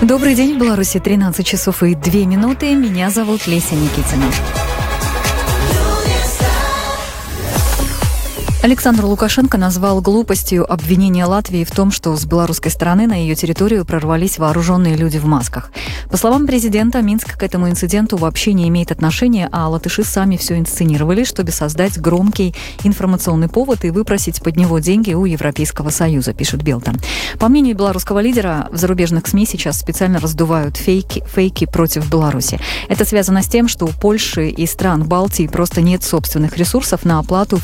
Добрый день, в Беларуси 13 часов и 2 минуты. Меня зовут Леся Никитина. Александр Лукашенко назвал глупостью обвинение Латвии в том, что с белорусской стороны на ее территорию прорвались вооруженные люди в масках. По словам президента, Минск к этому инциденту вообще не имеет отношения, а латыши сами все инсценировали, чтобы создать громкий информационный повод и выпросить под него деньги у Европейского Союза, пишет Белта. По мнению белорусского лидера, в зарубежных СМИ сейчас специально раздувают фейки против Беларуси. Это связано с тем, что у Польши и стран Балтии просто нет собственных ресурсов на оплату